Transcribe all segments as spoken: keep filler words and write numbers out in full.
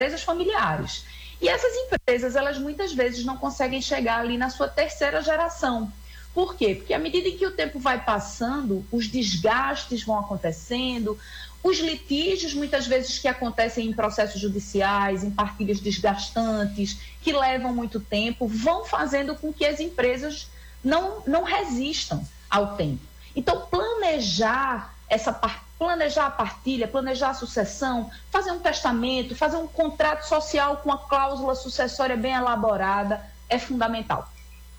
empresas familiares. E essas empresas, elas muitas vezes não conseguem chegar ali na sua terceira geração. Por quê? Porque à medida em que o tempo vai passando, os desgastes vão acontecendo, os litígios, muitas vezes, que acontecem em processos judiciais, em partilhas desgastantes, que levam muito tempo, vão fazendo com que as empresas não, não resistam ao tempo. Então, planejar essa planejar a partilha, planejar a sucessão, fazer um testamento, fazer um contrato social com a cláusula sucessória bem elaborada é fundamental.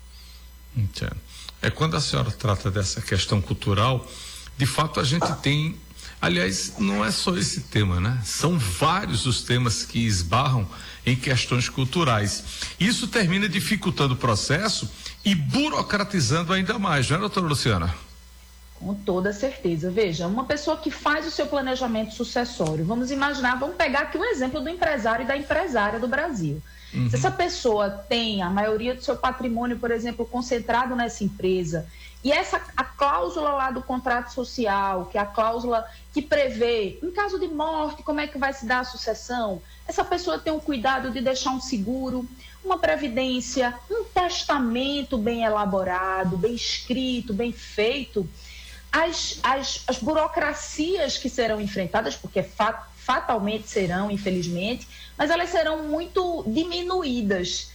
Entendo. É, quando a senhora trata dessa questão cultural, de fato a gente tem, aliás, não é só esse tema, né? São vários os temas que esbarram em questões culturais. Isso termina dificultando o processo e burocratizando ainda mais, não é, doutora Luciana? Com toda certeza. Veja, uma pessoa que faz o seu planejamento sucessório, vamos imaginar, vamos pegar aqui um exemplo do empresário e da empresária do Brasil. Uhum. Se essa pessoa tem a maioria do seu patrimônio, por exemplo, concentrado nessa empresa, e essa a cláusula lá do contrato social, que é a cláusula que prevê, em caso de morte, como é que vai se dar a sucessão, essa pessoa tem o cuidado de deixar um seguro, uma previdência, um testamento bem elaborado, bem escrito, bem feito. As, as, as burocracias que serão enfrentadas, porque fat, fatalmente serão, infelizmente, mas elas serão muito diminuídas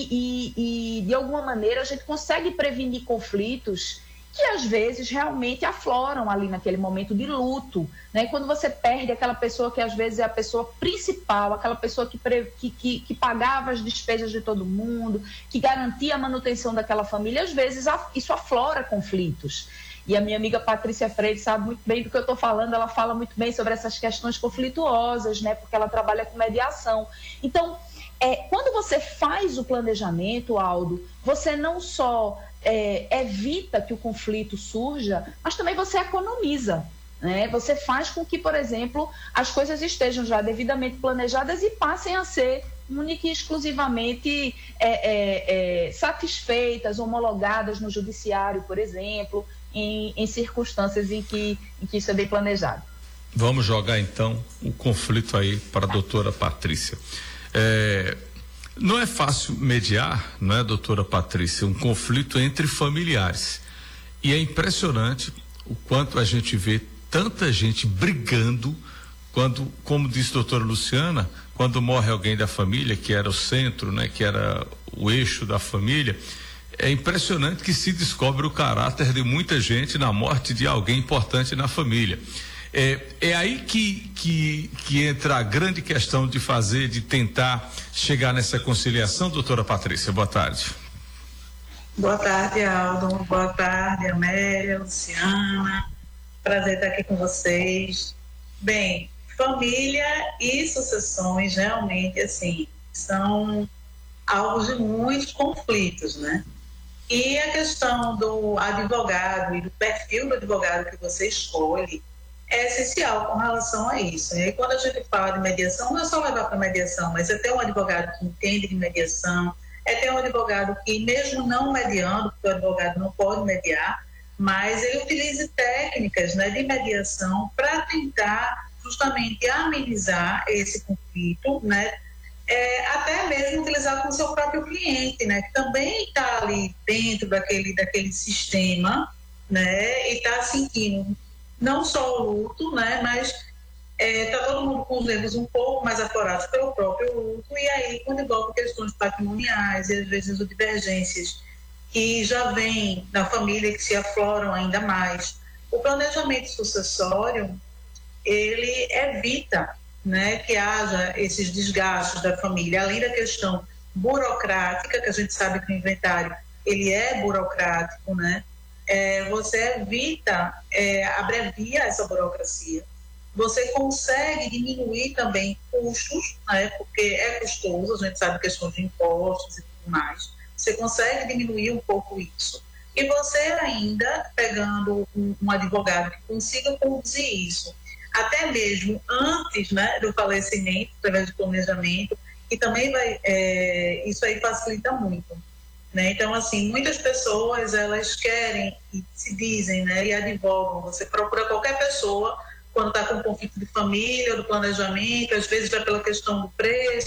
e, e, e, de alguma maneira, a gente consegue prevenir conflitos que, às vezes, realmente afloram ali naquele momento de luto, né? Quando você perde aquela pessoa que, às vezes, é a pessoa principal, aquela pessoa que, que, que, que pagava as despesas de todo mundo, que garantia a manutenção daquela família, às vezes, isso aflora conflitos. E a minha amiga Patrícia Freire sabe muito bem do que eu estou falando, ela fala muito bem sobre essas questões conflituosas, né? Porque ela trabalha com mediação. Então, é, quando você faz o planejamento, Aldo, você não só é, evita que o conflito surja, mas também você economiza, né? Você faz com que, por exemplo, as coisas estejam já devidamente planejadas e passem a ser única e exclusivamente é, é, é, satisfeitas, homologadas no judiciário, por exemplo, Em, em circunstâncias em que, em que isso é bem planejado. Vamos jogar então o conflito aí para a doutora Patrícia. É, não é fácil mediar, não é, doutora Patrícia, um conflito entre familiares. E é impressionante o quanto a gente vê tanta gente brigando quando, como disse a doutora Luciana, quando morre alguém da família, que era o centro, né, que era o eixo da família. É impressionante que se descobre o caráter de muita gente na morte de alguém importante na família. É, é aí que, que, que entra a grande questão de fazer, de tentar chegar nessa conciliação, doutora Patrícia. Boa tarde. Boa tarde, Aldo. Boa tarde, Amélia, Luciana. Prazer estar aqui com vocês. Bem, família e sucessões realmente, assim, são alvo de muitos conflitos, né? E a questão do advogado e do perfil do advogado que você escolhe é essencial com relação a isso. E quando a gente fala de mediação, não é só levar para mediação, mas é ter um advogado que entende de mediação, é ter um advogado que, mesmo não mediando, porque o advogado não pode mediar, mas ele utilize técnicas, né, de mediação para tentar justamente amenizar esse conflito, né? É, até mesmo utilizar com o seu próprio cliente, né, que também está ali dentro daquele, daquele sistema, né, e está sentindo não só o luto, né, mas está é, todo mundo com os nervos um pouco mais aflorados pelo próprio luto, e aí quando envolve questões patrimoniais e às vezes divergências que já vêm da família, que se afloram ainda mais, o planejamento sucessório, ele evita, né, que haja esses desgastes da família, além da questão burocrática, que a gente sabe que o inventário ele é burocrático, né? É, você evita, é, abrevia essa burocracia. Você consegue diminuir também custos, né, porque é custoso, a gente sabe questão de impostos e tudo mais. Você consegue diminuir um pouco isso. E você ainda, pegando um, um advogado que consiga conduzir isso, até mesmo antes, né, do falecimento, através de planejamento, e também vai, é, isso aí facilita muito, né? Então, assim, muitas pessoas, elas querem e se dizem, né, e advogam, você procura qualquer pessoa quando está com conflito de família, do planejamento, às vezes vai pela questão do preço,